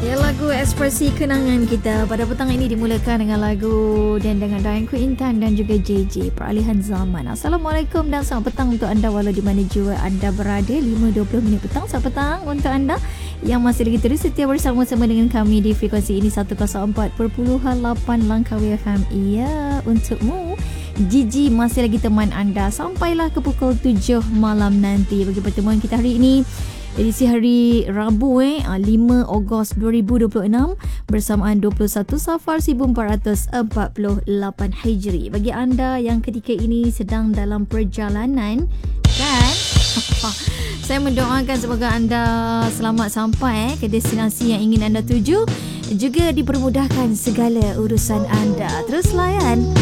Lagu ekspresi kenangan kita pada petang ini dimulakan dengan lagu dan dengan Dayanku Intan dan juga JJ Peralihan Zaman. Assalamualaikum dan selamat petang untuk anda walau di mana jua anda berada. 5.20 minit petang, selamat petang untuk anda yang masih lagi terus setia bersama-sama dengan kami di frekuensi ini 104.8 Langkawi FM. Iya, untukmu. Gigi masih lagi teman anda sampailah ke pukul 7 malam nanti bagi pertemuan kita hari ini. Edisi hari Rabu 5 Ogos 2026 bersamaan 21 Safar 1448 Hijri. Bagi anda yang ketika ini sedang dalam perjalanan kan, saya mendoakan semoga anda selamat sampai ke destinasi yang ingin anda tuju, juga dipermudahkan segala urusan anda. Terus layan